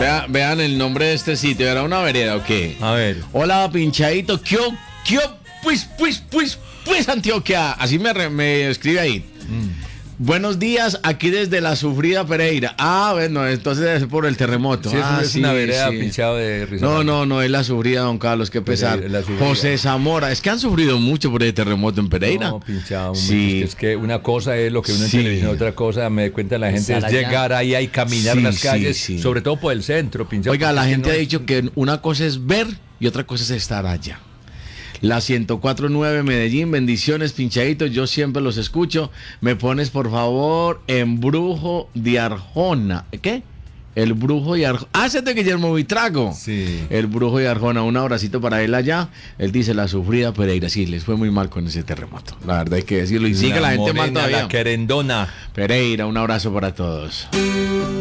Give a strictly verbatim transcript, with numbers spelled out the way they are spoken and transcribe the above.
Vea, vean el nombre de este sitio. ¿Era una vereda o qué? A ver. Hola, pinchadito. ¿Qué, qué, pues, pues, pues, pues, Antioquia? Así me, re, me escribe ahí. Mm. Buenos días, aquí desde la sufrida Pereira. Ah, bueno, entonces debe ser por el terremoto. Sí, ah, es sí, una vereda sí. pinchado de risa. No, no, no, es la sufrida, don Carlos, qué pesar. José Zamora, es que han sufrido mucho por el terremoto en Pereira. No, pinchado. Sí. Es que una cosa es lo que uno sí. en televisión, otra cosa, me doy cuenta la gente, es llegar ahí y caminar sí, las calles, sí, sí. sobre todo por el centro, pinchado. Oiga, la gente no ha es... dicho que una cosa es ver y otra cosa es estar allá. La ciento cuatro punto nueve Medellín, bendiciones, pinchaditos, yo siempre los escucho. Me pones, por favor, Embrujo de Arjona. ¿Qué? El Brujo de Arjona. Ah, ese es de Guillermo Vitrago. Sí. El Brujo de Arjona, un abracito para él allá. Él dice, la sufrida Pereira. Sí, les fue muy mal con ese terremoto. La verdad hay que decirlo. Y sigue la, la gente morena, mal todavía. La querendona. Pereira, un abrazo para todos.